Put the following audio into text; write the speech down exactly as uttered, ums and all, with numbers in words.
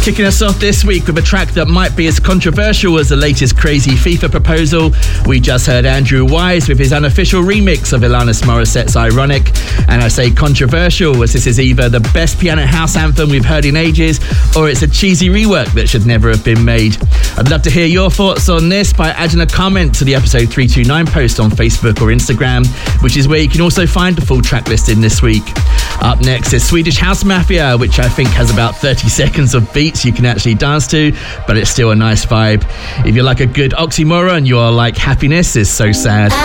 Kicking us off this week with a track that might be as controversial as the latest crazy FIFA proposal. We just heard Andrew Wise with his unofficial remix of Alanis Morissette's Ironic. And I say controversial as this is either the best piano house anthem we've heard in ages, or it's a cheesy rework that should never have been made. I'd love to hear your thoughts on this by adding a comment to the episode three two nine post on Facebook or Instagram, which is where you can also find the full track listing this week. Up next is Swedish House Mafia, which I think has about thirty seconds of beats you can actually dance to, but it's still a nice vibe. If you like a good oxymoron, you are like happiness is so sad.